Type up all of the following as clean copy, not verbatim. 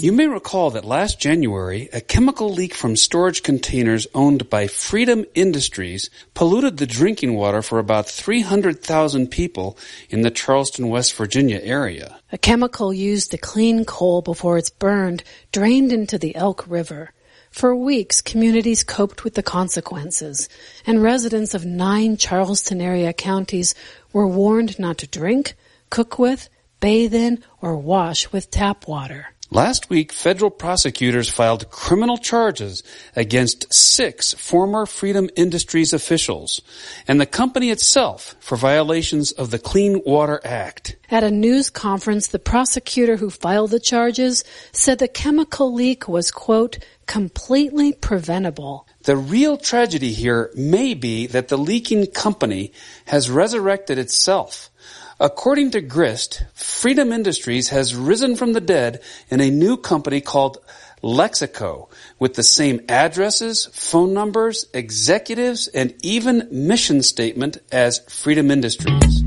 You may recall that last January, a chemical leak from storage containers owned by Freedom Industries polluted the drinking water for about 300,000 people in the Charleston, West Virginia area. A chemical used to clean coal before it's burned drained into the Elk River. For weeks, communities coped with the consequences, and residents of 9 Charleston area counties were warned not to drink, cook with, bathe in, or wash with tap water. Last week, federal prosecutors filed criminal charges against 6 former Freedom Industries officials and the company itself for violations of the Clean Water Act. At a news conference, the prosecutor who filed the charges said the chemical leak was, quote, completely preventable. The real tragedy here may be that the leaking company has resurrected itself. According to Grist, Freedom Industries has risen from the dead in a new company called Lexico, with the same addresses, phone numbers, executives, and even mission statement as Freedom Industries.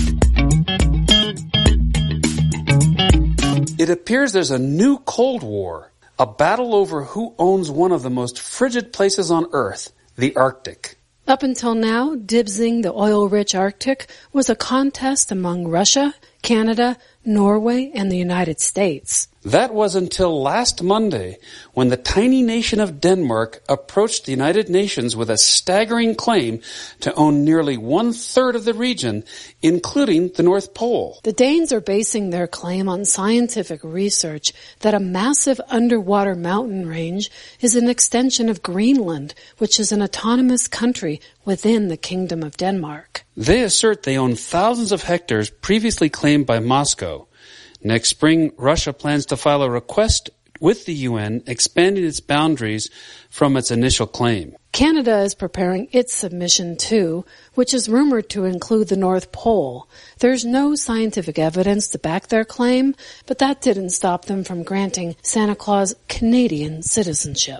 It appears there's a new Cold War, a battle over who owns one of the most frigid places on Earth, the Arctic. Up until now, dibsing the oil-rich Arctic was a contest among Russia, Canada, Norway, and the United States. That was until last Monday, when the tiny nation of Denmark approached the United Nations with a staggering claim to own nearly 1/3 of the region, including the North Pole. The Danes are basing their claim on scientific research that a massive underwater mountain range is an extension of Greenland, which is an autonomous country within the Kingdom of Denmark. They assert they own thousands of hectares previously claimed by Moscow. Next spring, Russia plans to file a request with the UN expanding its boundaries from its initial claim. Canada is preparing its submission too, which is rumored to include the North Pole. There's no scientific evidence to back their claim, but that didn't stop them from granting Santa Claus Canadian citizenship.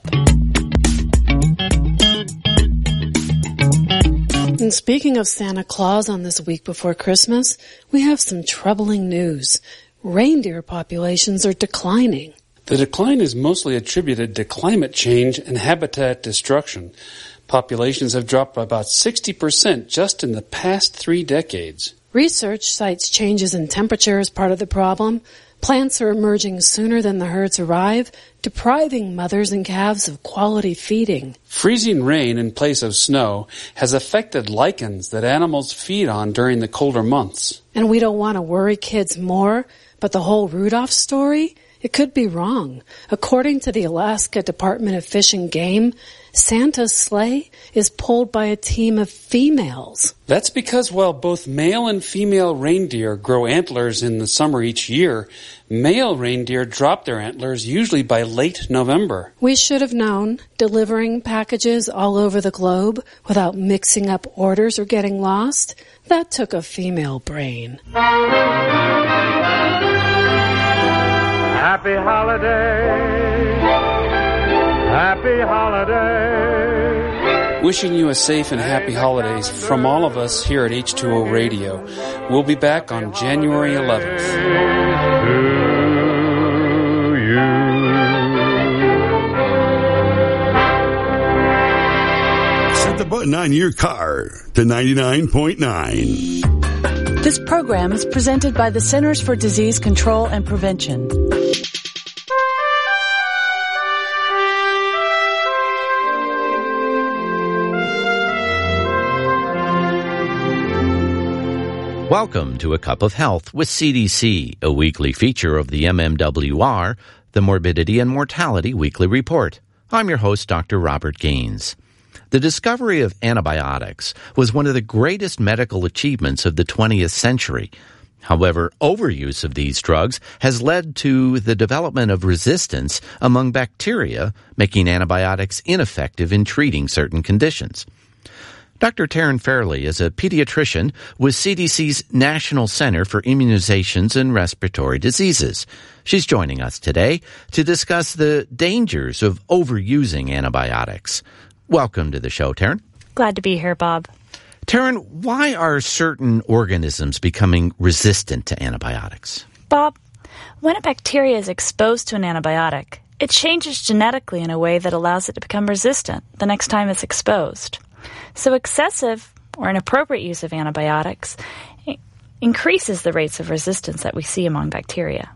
And speaking of Santa Claus on this week before Christmas, we have some troubling news. Reindeer populations are declining. The decline is mostly attributed to climate change and habitat destruction. Populations have dropped by about 60% just in the past 3 decades. Research cites changes in temperature as part of the problem. Plants are emerging sooner than the herds arrive, depriving mothers and calves of quality feeding. Freezing rain in place of snow has affected lichens that animals feed on during the colder months. And we don't want to worry kids more, but the whole Rudolph story? It could be wrong. According to the Alaska Department of Fish and Game, Santa's sleigh is pulled by a team of females. That's because while both male and female reindeer grow antlers in the summer each year, male reindeer drop their antlers usually by late November. We should have known. Delivering packages all over the globe without mixing up orders or getting lost, that took a female brain. Happy holiday, happy holiday. Wishing you a safe and happy holidays from all of us here at H2O Radio. We'll be back on January 11th. To you. Set the button on your car to 99.9. This program is presented by the Centers for Disease Control and Prevention. Welcome to A Cup of Health with CDC, a weekly feature of the MMWR, the Morbidity and Mortality Weekly Report. I'm your host, Dr. Robert Gaines. The discovery of antibiotics was one of the greatest medical achievements of the 20th century. However, overuse of these drugs has led to the development of resistance among bacteria, making antibiotics ineffective in treating certain conditions. Dr. Taryn Fairley is a pediatrician with CDC's National Center for Immunizations and Respiratory Diseases. She's joining us today to discuss the dangers of overusing antibiotics. Welcome to the show, Taryn. Glad to be here, Bob. Taryn, why are certain organisms becoming resistant to antibiotics? Bob, When a bacteria is exposed to an antibiotic, it changes genetically in a way that allows it to become resistant the next time it's exposed. So excessive or inappropriate use of antibiotics increases the rates of resistance that we see among bacteria.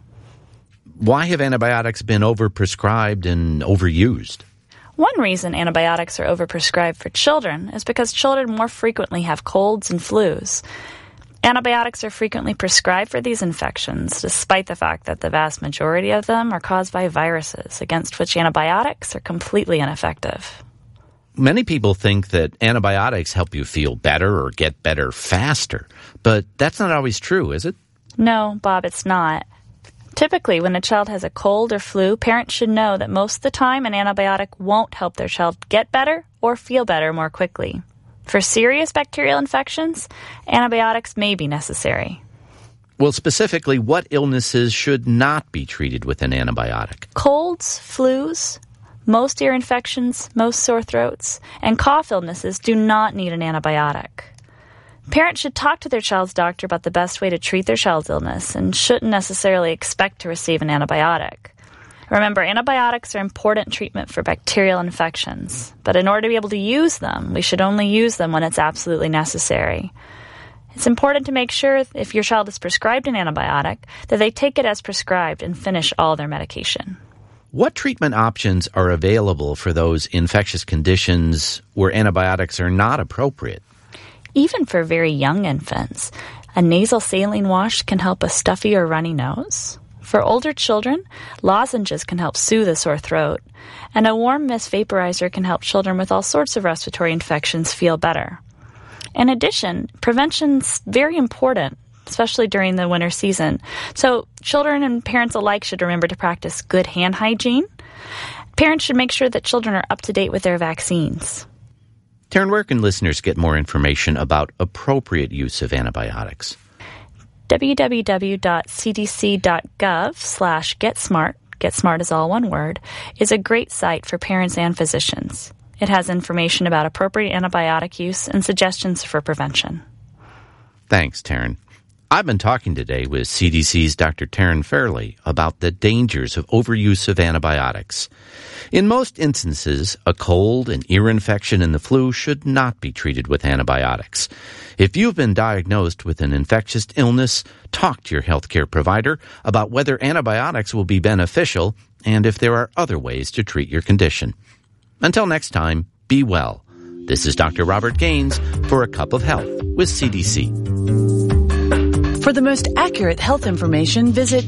Why have antibiotics been overprescribed and overused? One reason antibiotics are overprescribed for children is because children more frequently have colds and flus. Antibiotics are frequently prescribed for these infections, despite the fact that the vast majority of them are caused by viruses, against which antibiotics are completely ineffective. Many people think that antibiotics help you feel better or get better faster, but that's not always true, is it? No, Bob, it's not. Typically, when a child has a cold or flu, parents should know that most of the time an antibiotic won't help their child get better or feel better more quickly. For serious bacterial infections, antibiotics may be necessary. Well, specifically, what illnesses should not be treated with an antibiotic? Colds, flus, most ear infections, most sore throats, and cough illnesses do not need an antibiotic. Parents should talk to their child's doctor about the best way to treat their child's illness and shouldn't necessarily expect to receive an antibiotic. Remember, antibiotics are important treatment for bacterial infections, but in order to be able to use them, we should only use them when it's absolutely necessary. It's important to make sure, if your child is prescribed an antibiotic, that they take it as prescribed and finish all their medication. What treatment options are available for those infectious conditions where antibiotics are not appropriate? Even for very young infants, a nasal saline wash can help a stuffy or runny nose. For older children, lozenges can help soothe a sore throat, and a warm mist vaporizer can help children with all sorts of respiratory infections feel better. In addition, prevention's very important, especially during the winter season. So children and parents alike should remember to practice good hand hygiene. Parents should make sure that children are up to date with their vaccines. Taryn, where can listeners get more information about appropriate use of antibiotics? www.cdc.gov/GetSmart, GetSmart is all one word, is a great site for parents and physicians. It has information about appropriate antibiotic use and suggestions for prevention. Thanks, Taryn. I've been talking today with CDC's Dr. Taryn Fairley about the dangers of overuse of antibiotics. In most instances, a cold, an ear infection, and the flu should not be treated with antibiotics. If you've been diagnosed with an infectious illness, talk to your healthcare provider about whether antibiotics will be beneficial and if there are other ways to treat your condition. Until next time, be well. This is Dr. Robert Gaines for A Cup of Health with CDC. For the most accurate health information, visit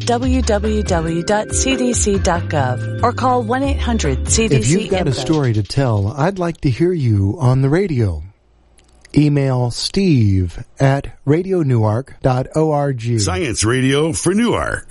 www.cdc.gov or call 1-800-CDC-INFO. If you've got a story to tell, I'd like to hear you on the radio. Email steve@radionewark.org. Science Radio for Newark.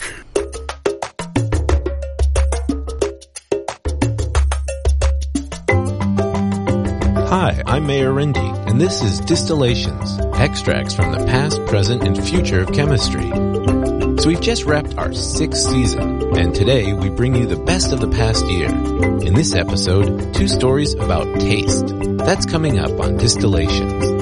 Hi, I'm Mayor Rindy, and this is Distillations, extracts from the past, present, and future of chemistry. So we've just wrapped our 6th season, and today we bring you the best of the past year. In this episode, 2 stories about taste. That's coming up on Distillations.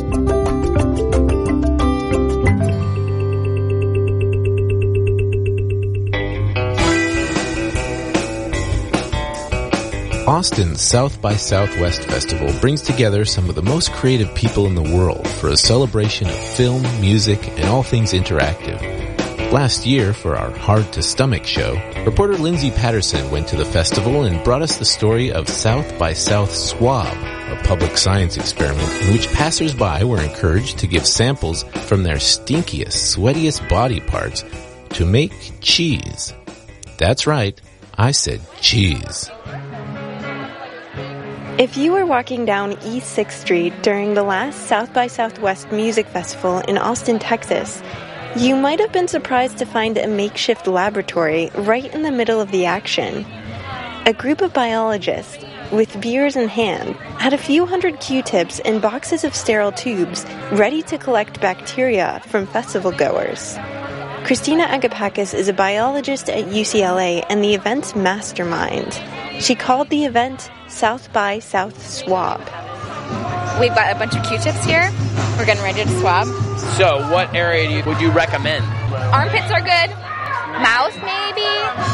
Austin's South by Southwest Festival brings together some of the most creative people in the world for a celebration of film, music, and all things interactive. Last year, for our Hard to Stomach show, reporter Lindsay Patterson went to the festival and brought us the story of South by South Swab, a public science experiment in which passers-by were encouraged to give samples from their stinkiest, sweatiest body parts to make cheese. That's right, I said cheese. If you were walking down East 6th Street during the last South by Southwest Music Festival in Austin, Texas, you might have been surprised to find a makeshift laboratory right in the middle of the action. A group of biologists, with beers in hand, had a few hundred Q-tips and boxes of sterile tubes ready to collect bacteria from festival goers. Christina Agapakis is a biologist at UCLA and the event's mastermind. She called the event South by South Swab. We've got a bunch of Q-tips here. We're getting ready to swab. So what area would you recommend? Armpits are good. Mouth, maybe?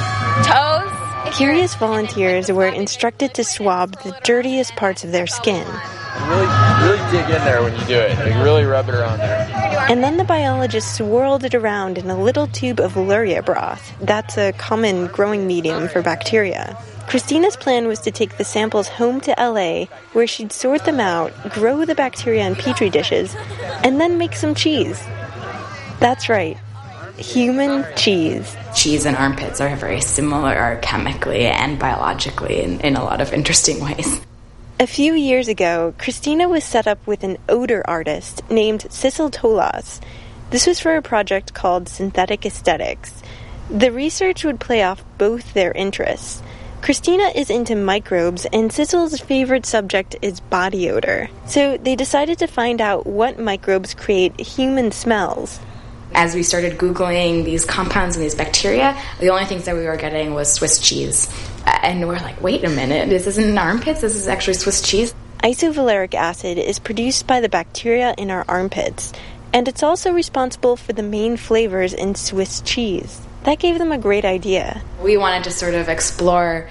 Toes? Curious volunteers were instructed to swab the dirtiest parts of their skin. Really dig in there when you do it. Like, really rub it around there. And then the biologists swirled it around in a little tube of Luria broth. That's a common growing medium for bacteria. Christina's plan was to take the samples home to LA, where she'd sort them out, grow the bacteria in petri dishes, and then make some cheese. That's right. Human cheese. Cheese and armpits are very similar chemically and biologically in a lot of interesting ways. A few years ago, Christina was set up with an odor artist named Sissel Tolas. This was for a project called Synthetic Aesthetics. The research would play off both their interests. Christina is into microbes, and Sissel's favorite subject is body odor. So they decided to find out what microbes create human smells. As we started Googling these compounds and these bacteria, the only things that we were getting was Swiss cheese. And we're like, wait a minute, this isn't armpits, this is actually Swiss cheese. Isovaleric acid is produced by the bacteria in our armpits, and it's also responsible for the main flavors in Swiss cheese. That gave them a great idea. We wanted to sort of explore,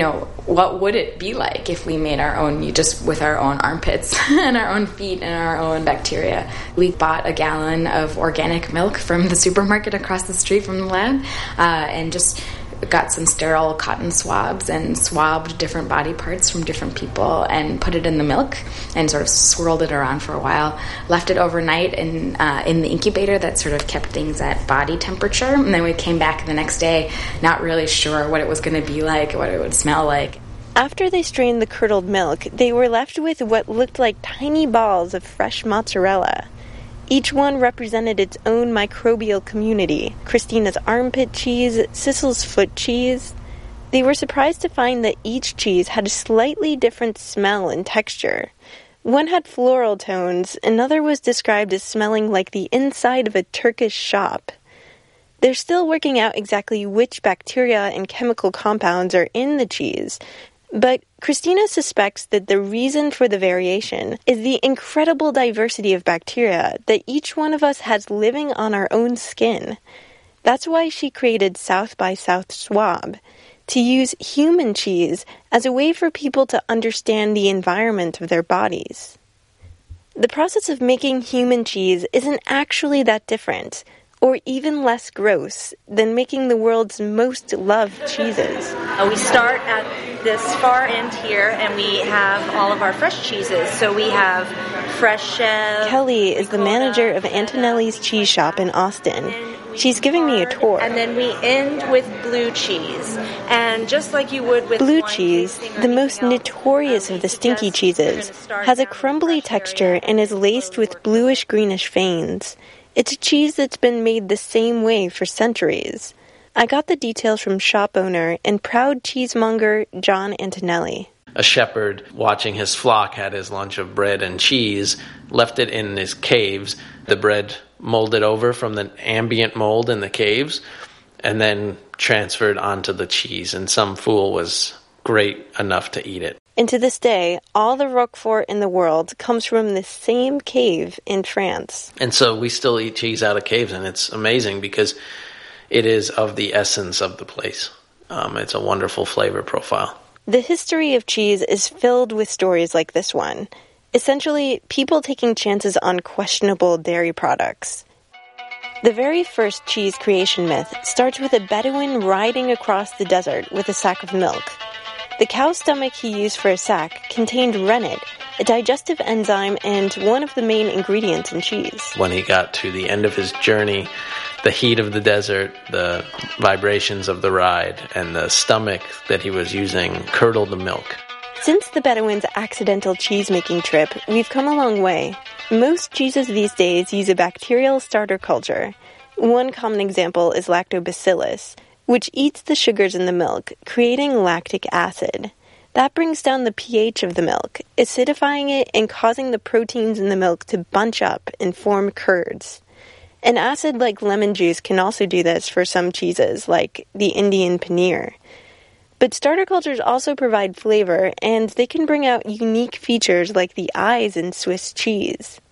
what would it be like if we made our own, just with our own armpits and our own feet and our own bacteria. We bought a gallon of organic milk from the supermarket across the street from the lab and just got some sterile cotton swabs and swabbed different body parts from different people and put it in the milk and sort of swirled it around for a while. Left it overnight in the incubator that sort of kept things at body temperature. And then we came back the next day not really sure what it was going to be like, what it would smell like. After they strained the curdled milk, they were left with what looked like tiny balls of fresh mozzarella. Each one represented its own microbial community. Christina's armpit cheese, Sissel's foot cheese. They were surprised to find that each cheese had a slightly different smell and texture. One had floral tones, another was described as smelling like the inside of a Turkish shop. They're still working out exactly which bacteria and chemical compounds are in the cheese, but Christina suspects that the reason for the variation is the incredible diversity of bacteria that each one of us has living on our own skin. That's why she created South by South Swab, to use human cheese as a way for people to understand the environment of their bodies. The process of making human cheese isn't actually that different, or even less gross, than making the world's most loved cheeses. We start at this far end here, and we have all of our fresh cheeses. So we have fresh Chev. Kelly is the manager of Antonelli's Cheese Shop in Austin. She's giving me a tour. And then we end with blue cheese. And just like you would with blue cheese, the most notorious of the stinky cheeses, has a crumbly texture and is laced with bluish-greenish veins. It's a cheese that's been made the same way for centuries. I got the details from shop owner and proud cheesemonger John Antonelli. A shepherd watching his flock had his lunch of bread and cheese, left it in his caves. The bread molded over from the ambient mold in the caves, and then transferred onto the cheese, and some fool was great enough to eat it. And to this day, all the Roquefort in the world comes from the same cave in France. And so we still eat cheese out of caves, and it's amazing because it is of the essence of the place. It's a wonderful flavor profile. The history of cheese is filled with stories like this one. Essentially, people taking chances on questionable dairy products. The very first cheese creation myth starts with a Bedouin riding across the desert with a sack of milk. The cow's stomach he used for a sack contained rennet, a digestive enzyme and one of the main ingredients in cheese. When he got to the end of his journey, the heat of the desert, the vibrations of the ride, and the stomach that he was using curdled the milk. Since the Bedouin's accidental cheese-making trip, we've come a long way. Most cheeses these days use a bacterial starter culture. One common example is lactobacillus, which eats the sugars in the milk, creating lactic acid. That brings down the pH of the milk, acidifying it and causing the proteins in the milk to bunch up and form curds. An acid like lemon juice can also do this for some cheeses, like the Indian paneer. But starter cultures also provide flavor, and they can bring out unique features like the eyes in Swiss cheese.